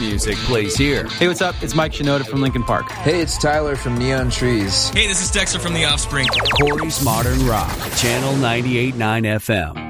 music plays here. Hey, what's up? It's Mike Shinoda from Linkin Park. Hey, it's Tyler from Neon Trees. Hey, this is Dexter from The Offspring. Corey's Modern Rock, Channel 98.9 FM.